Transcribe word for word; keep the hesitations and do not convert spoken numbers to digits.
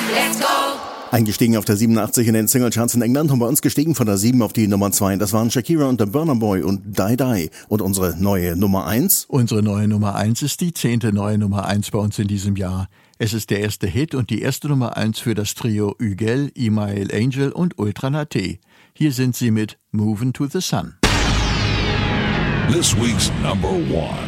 Let's go! Eingestiegen auf der siebenundachtzig in den Singlecharts in England und bei uns gestiegen von der sieben auf die Nummer zwei. Das waren Shakira und der Burna Boy und Die Die. Und unsere neue Nummer eins? Unsere neue Nummer eins ist die zehnte neue Nummer eins bei uns in diesem Jahr. Es ist der erste Hit und die erste Nummer eins für das Trio Ügel, Imael Angel und Ultra Naté. Hier sind sie mit Movin' to the Sun. This week's number one.